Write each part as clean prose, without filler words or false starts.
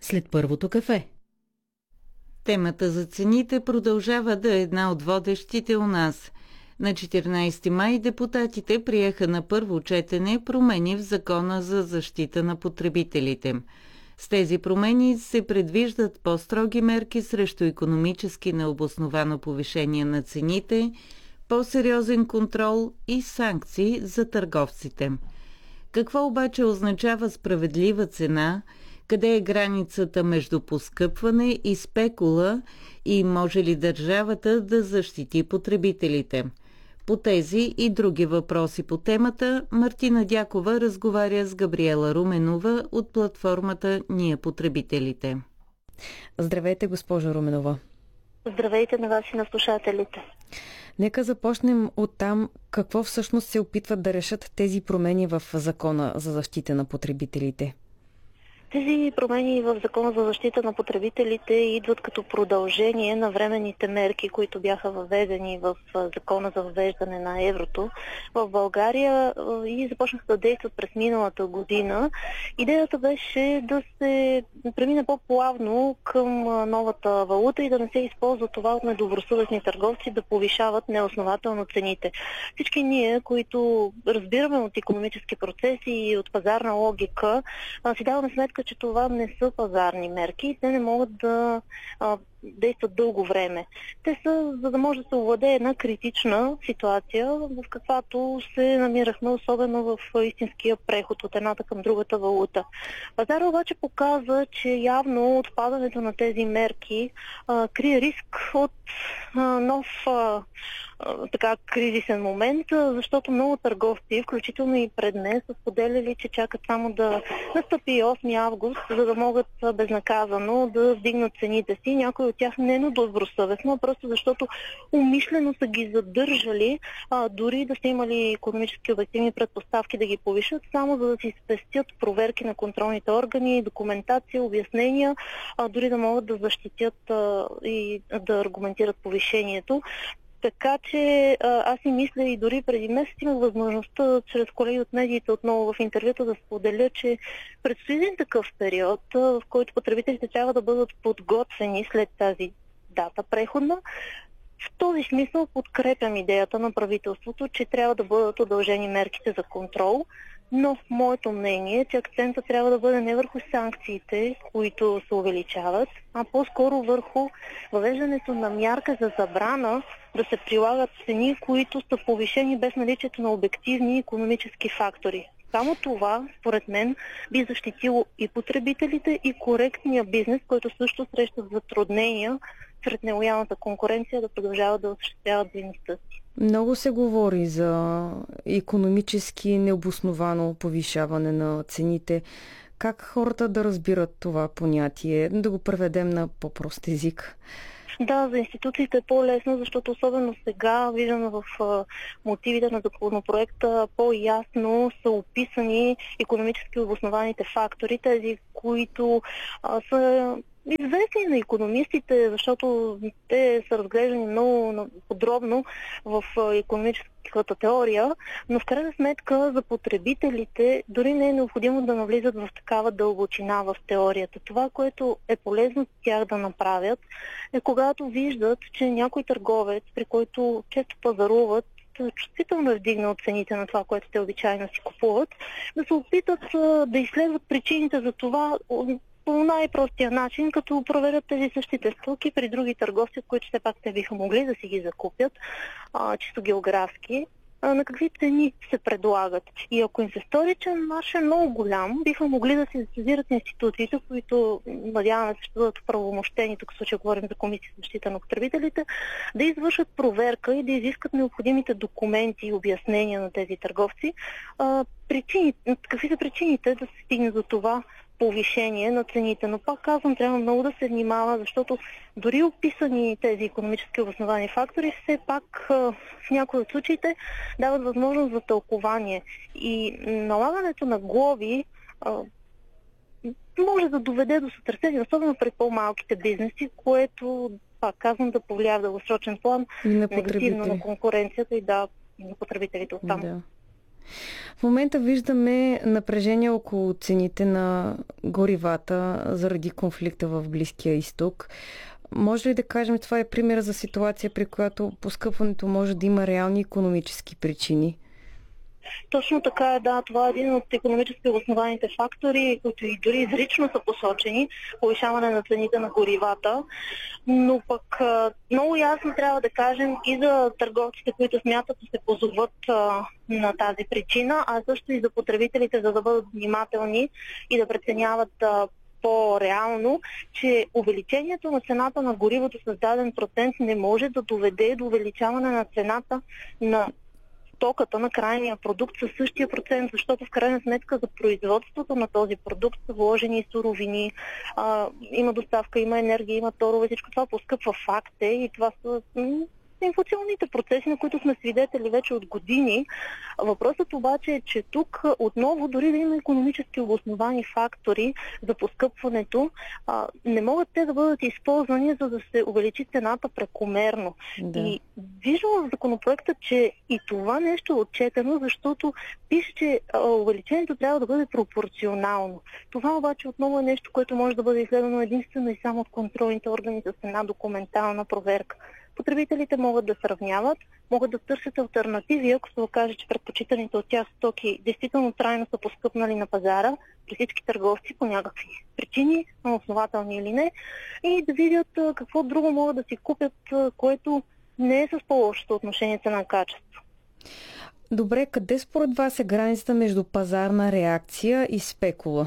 след първото кафе. Темата за цените продължава да е една от водещите у нас. На 14 май депутатите приеха на първо четене промени в Закона за защита на потребителите. С тези промени се предвиждат по-строги мерки срещу икономически необосновано повишение на цените, по-сериозен контрол и санкции за търговците. Какво обаче означава справедлива цена, къде е границата между поскъпване и спекула и може ли държавата да защити потребителите? По тези и други въпроси по темата Мартина Дякова разговаря с Габриела Руменова от платформата Ние потребителите. Здравейте, госпожо Руменова. Здравейте на вас и на слушателите. Нека започнем от там. Какво всъщност се опитват да решат тези промени в Закона за защита на потребителите? Тези промени в Закона за защита на потребителите идват като продължение на временните мерки, които бяха въведени в Закона за въвеждане на еврото в България и започнаха да действат през миналата година. Идеята беше да се премине по-плавно към новата валута и да не се използва това от недобросъвестни търговци да повишават неоснователно цените. Всички ние, които разбираме от икономически процеси и от пазарна логика, си даваме сметка, че това не са пазарни мерки и те не могат да действат дълго време. Те са, за да може да се овладее една критична ситуация, в каквато се намирахме, особено в истинския преход от едната към другата валута. Пазара обаче показа, че явно отпадането на тези мерки крие риск от нов кризисен момент, защото много търговци, включително и пред днес, са споделяли, че чакат само да настъпи 8 август, за да могат безнаказано да вдигнат цените си. Някои от тях не е добросъвестно, просто защото умишлено са ги задържали, дори да са имали икономически обективни предпоставки да ги повишат, само за да си спестят проверки на контролните органи, документация, обяснения, дори да могат да защитят и да аргументират повишението. Така че аз си мисля и дори преди месец имах възможността чрез колеги от медиите отново в интервюта да споделя, че предстои един такъв период, в който потребителите трябва да бъдат подготвени след тази дата преходна. В този смисъл подкрепям идеята на правителството, че трябва да бъдат удължени мерките за контрол, но моето мнение е, че акцента трябва да бъде не върху санкциите, които се увеличават, а по-скоро върху въвеждането на мярка за забрана да се прилагат цени, които са повишени без наличието на обективни икономически фактори. Само това, според мен, би защитило и потребителите, и коректния бизнес, който също среща затруднения сред нелоялната конкуренция да продължават да осъществяват дейността си. Много се говори за икономически необосновано повишаване на цените. Как хората да разбират това понятие? Да го преведем на по-прост език. Да, за институциите е по-лесно, защото особено сега виждаме в мотивите на законопроекта по-ясно са описани икономически обоснованите фактори, тези, които са известни на икономистите, защото те са разглеждани много подробно в икономическата теория, но в крайна сметка за потребителите дори не е необходимо да навлизат в такава дълбочина в теорията. Това, което е полезно тях да направят, е когато виждат, че някой търговец, при който често пазаруват, чувствително е вдигнал цените на това, което те обичайно си купуват, да се опитат да изследват причините за това по най-простия начин, като проверят тези същите стоки при други търговци, от които все пак те биха могли да си ги закупят, чисто географски, на какви цени се предлагат. И ако им се стори, че марш е много голям, биха могли да се сезират институциите, които, надяваме се, ще бъдат оправомощени, тук в случая говорим за Комисия за защита на потребителите, да извършат проверка и да изискат необходимите документи и обяснения на тези търговци. Какви са причините да се стигне до това повишение на цените. Но пак казвам, трябва много да се внимава, защото дори описани тези икономически обосновани фактори, все пак в някои от случаите дават възможност за тълкование. И налагането на глоби може да доведе до сътресение, особено пред по-малките бизнеси, което, пак казвам, да повлияе в дългосрочен план негативно на конкуренцията и на потребителите оттам. Да. В момента виждаме напрежение около цените на горивата заради конфликта в Близкия изток. Може ли да кажем, това е пример за ситуация, при която поскъпването може да има реални икономически причини? Точно така е, да. Това е един от икономически основаните фактори, които и дори изрично са посочени, повишаване на цените на горивата. Но пък много ясно трябва да кажем и за търговците, които смятат да се позоват на тази причина, а също и за потребителите, за да бъдат внимателни и да преценяват по-реално, че увеличението на цената на горивото с даден процент не може да доведе до увеличаване на цената на стоката, на крайния продукт със същия процент, защото в крайна сметка за производството на този продукт са вложени и суровини, има доставка, има енергия, има торове, всичко това поскъпва, факт е, и това са инфлационните процеси, на които сме свидетели вече от години. Въпросът обаче е, че тук отново, дори да има икономически обосновани фактори за поскъпването, не могат те да бъдат използвани, за да се увеличи цената прекомерно. Да. И виждам в законопроекта, че и това нещо е отчетено, защото пише, че увеличението трябва да бъде пропорционално. Това обаче отново е нещо, което може да бъде изследвано единствено и само от контролните органи с една документална проверка. Потребителите могат да сравняват, могат да търсят алтернативи, ако се окаже, че предпочитаните от тях стоки действително трайно са поскъпнали на пазара при всички търговци по някакви причини, основателни или не, и да видят какво друго могат да си купят, което не е с по-лошото отношение цена-качество. Добре, къде според вас е границата между пазарна реакция и спекула?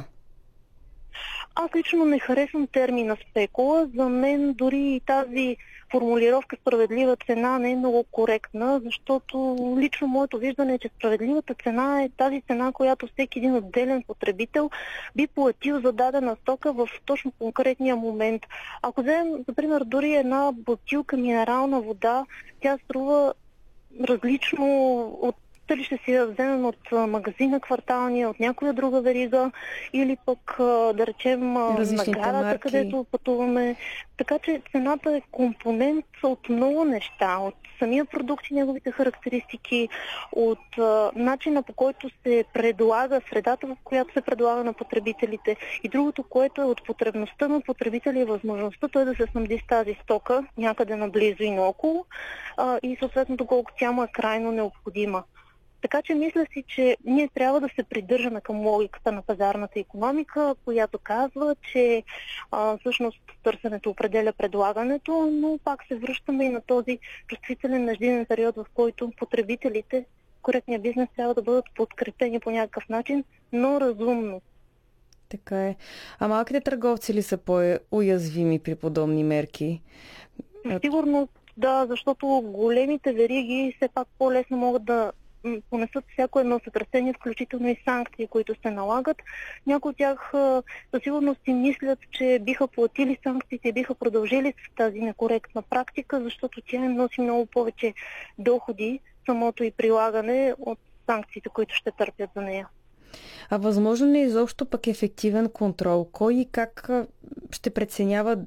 Аз лично не харесвам термина спекула. За мен дори и тази формулировка справедлива цена не е много коректна, защото лично моето виждане е, че справедливата цена е тази цена, която всеки един отделен потребител би платил за дадена стока в точно конкретния момент. Ако вземем, например, дори една бутилка минерална вода, тя струва различно от дали ще си я вземем от магазина кварталния, от някоя друга верига, или пък да речем на гарата, където пътуваме. Така че цената е компонент от много неща, от самия продукт и неговите характеристики, от начина, по който се предлага, средата, в която се предлага на потребителите, и другото, което е от потребността на потребителя и възможността той да се снабди с тази стока някъде наблизо и наоколо, и съответно доколко тя му е крайно необходима. Така че мисля си, че ние трябва да се придържаме към логиката на пазарната икономика, която казва, че всъщност търсенето определя предлагането, но пак се връщаме и на този чувствителен междинен период, в който потребителите, коректния бизнес, трябва да бъдат подкрепени по някакъв начин, но разумно. Така е. А малките търговци ли са по-уязвими при подобни мерки? Сигурно да, защото големите вериги все пак по-лесно могат да понесат всяко едно сътресение, включително и санкции, които се налагат. Някои от тях със сигурност си мислят, че биха платили санкциите и биха продължили с тази некоректна практика, защото тя им носи много повече доходи, самото и прилагане, от санкциите, които ще търпят за нея. А възможно ли е изобщо пък ефективен контрол? Кой и как ще преценява